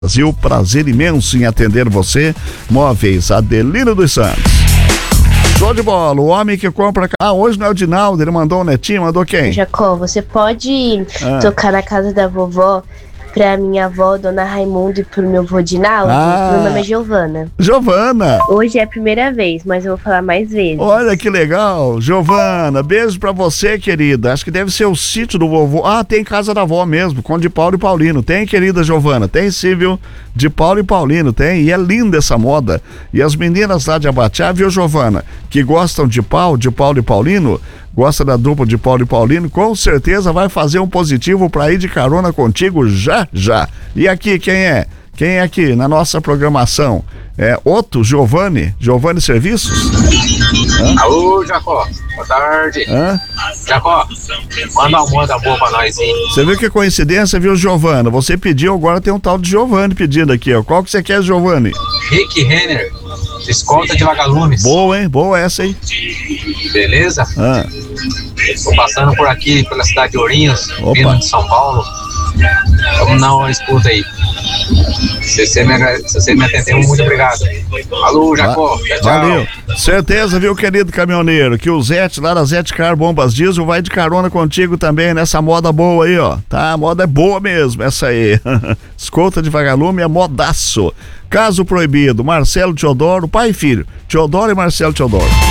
Brasil, prazer imenso em atender você. Móveis Adelino dos Santos. Show de bola, o homem que compra... Ah, hoje não é o Dinaldo, ele mandou o netinho, mandou quem? Jacó, você pode tocar na casa da vovó pra minha avó, Dona Raimundo, e pro meu avô Dinaldo? Meu nome é Giovana. Giovana! Hoje é a primeira vez, mas eu vou falar mais vezes. Olha que legal, Giovana, beijo pra você, querida. Acho que deve ser o sítio do vovô. Ah, tem casa da avó mesmo, com de Paulo e Paulino. Tem, querida Giovana? Tem sim, viu? De Paulo e Paulino, tem. E é linda essa moda. E as meninas lá de Abateá, viu, Giovana? Que gostam de Paulo e Paulino, gosta da dupla de Paulo e Paulino, com certeza vai fazer um positivo pra ir de carona contigo já. E aqui, quem é? Quem é aqui na nossa programação? É Otto Giovanni Serviços? Alô, Jacó, boa tarde. Jacó, manda uma moda boa pra nós, hein? Você viu que coincidência, viu, Giovana? Você pediu, agora tem um tal de Giovanni pedindo aqui, ó. Qual que você quer, Giovanni? Rick Renner, escolta de Vagalumes. Boa, hein? Boa essa aí. Beleza? Tô passando por aqui, pela cidade de Ourinhos, vindo de São Paulo. Vamos dar uma escuta aí. Se você me atendeu, muito obrigado. Alô, Jacó, tchau. Valeu. Certeza, viu, querido caminhoneiro, que o Zete, lá da Zete Car Bombas Diesel, vai de carona contigo também nessa moda boa aí, ó. Tá? A moda é boa mesmo, essa aí. Escolta de Vagalume é modaço. Caso Proibido, Marcelo Teodoro, pai e filho. Teodoro e Marcelo Teodoro.